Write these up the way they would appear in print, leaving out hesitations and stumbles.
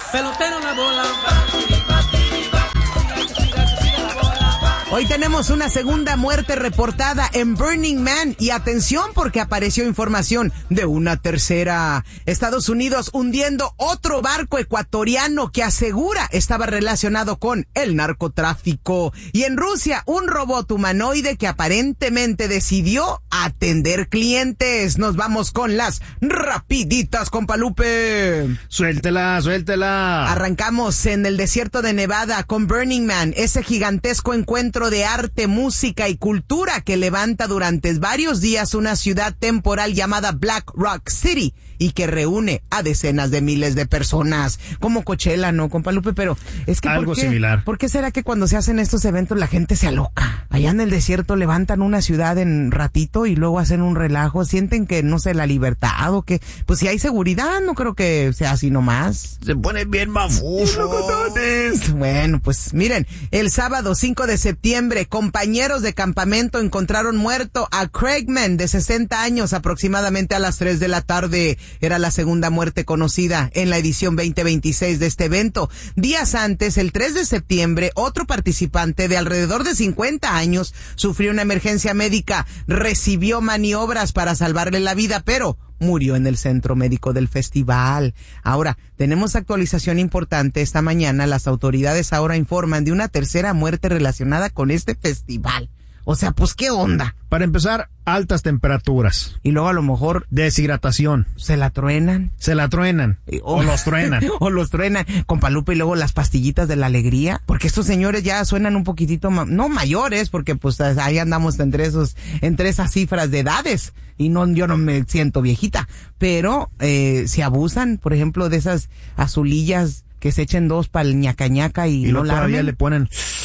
Pelotero en la bola. Hoy tenemos una segunda muerte reportada en Burning Man y atención porque apareció información de una tercera. Estados Unidos hundiendo otro barco ecuatoriano que asegura estaba relacionado con el narcotráfico. Y en Rusia, un robot humanoide que aparentemente decidió atender clientes. Nos vamos con las rapiditas, compa Lupe. Suéltela. Arrancamos en el desierto de Nevada con Burning Man, ese gigantesco encuentro de arte, música y cultura que levanta durante varios días una ciudad temporal llamada Black Rock City y que reúne a decenas de miles de personas. Como Coachella, ¿no, compa Lupe? Pero es que algo similar. ¿Por qué será que cuando se hacen estos eventos la gente se aloca? Allá en el desierto levantan una ciudad en ratito y luego hacen un relajo, sienten que, no sé, la libertad o que, pues si hay seguridad, no creo que sea así nomás. Se ponen bien mafusos. Bueno, pues miren, el sábado 5 de septiembre, compañeros de campamento encontraron muerto a Craigman, de 60 años, aproximadamente a las 3 de la tarde. Era la segunda muerte conocida en la edición 2026 de este evento. Días antes, el 3 de septiembre, otro participante de alrededor de 50 años sufrió una emergencia médica, recibió maniobras para salvarle la vida, pero murió en el centro médico del festival. Ahora, tenemos actualización importante esta mañana. Las autoridades ahora informan de una tercera muerte relacionada con este festival. O sea, pues, ¿qué onda? Para empezar, altas temperaturas. Y luego a lo mejor deshidratación. ¿Se la truenan? O los truenan. O los truenan. Compa Lupe, y luego las pastillitas de la alegría. Porque estos señores ya suenan un poquitito, no mayores, porque pues ahí andamos entre esas cifras de edades. Y yo no me siento viejita. Pero, si abusan, por ejemplo, de esas azulillas que se echen dos para el ñaca y no la todavía le ponen...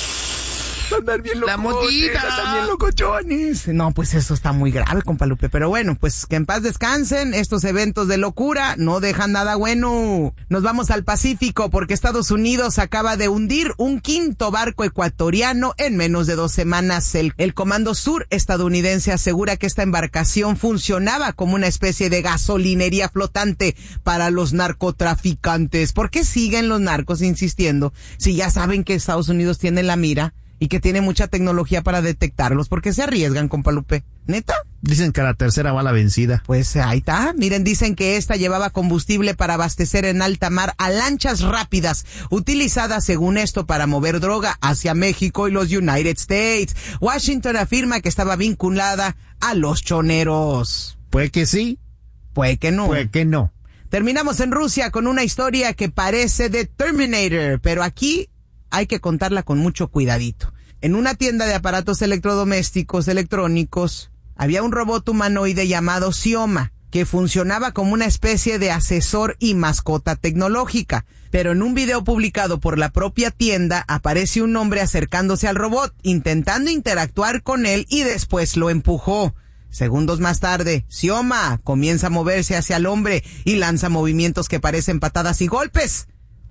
Andar bien locochones, la motita. Andar bien locochones. No, pues eso está muy grave, compa Lupe. Pero bueno, pues que en paz descansen. Estos eventos de locura no dejan nada bueno. Nos vamos al Pacífico porque Estados Unidos acaba de hundir un quinto barco ecuatoriano en menos de 2 semanas. El Comando Sur estadounidense asegura que esta embarcación funcionaba como una especie de gasolinería flotante para los narcotraficantes. ¿Por qué siguen los narcos insistiendo si ya saben que Estados Unidos tiene la mira y que tiene mucha tecnología para detectarlos? ¿Por qué se arriesgan, compa Lupe? ¿Neta? Dicen que la tercera va la vencida. Pues ahí está. Miren, dicen que esta llevaba combustible para abastecer en alta mar a lanchas rápidas, utilizadas según esto para mover droga hacia México y los United States. Washington afirma que estaba vinculada a los choneros. Puede que sí. Puede que no. Puede que no. Terminamos en Rusia con una historia que parece de Terminator, pero aquí hay que contarla con mucho cuidadito. En una tienda de aparatos electrodomésticos electrónicos había un robot humanoide llamado Xioma, que funcionaba como una especie de asesor y mascota tecnológica. Pero en un video publicado por la propia tienda aparece un hombre acercándose al robot, intentando interactuar con él y después lo empujó. Segundos más tarde, Xioma comienza a moverse hacia el hombre y lanza movimientos que parecen patadas y golpes.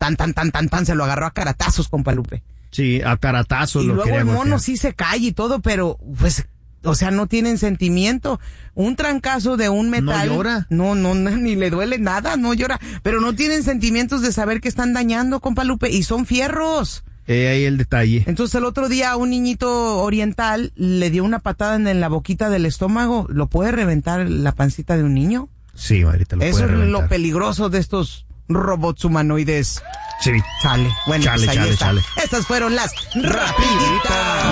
Tan, se lo agarró a caratazos, compa Lupe. Sí, a caratazos y lo luego quería el mono golpear. sí se cae y todo, pero, pues, o sea, no tienen sentimiento. Un trancazo de un metal. ¿No llora? No, ni le duele nada, no llora. Pero no tienen sentimientos de saber que están dañando, compa Lupe, y son fierros. Ahí el detalle. Entonces el otro día a un niñito oriental le dio una patada en la boquita del estómago. ¿Lo puede reventar la pancita de un niño? Sí, ahorita lo puede reventar. Eso es lo peligroso de estos robots humanoides. Sí. Sale. Bueno, Chale. Estas fueron las rapiditas.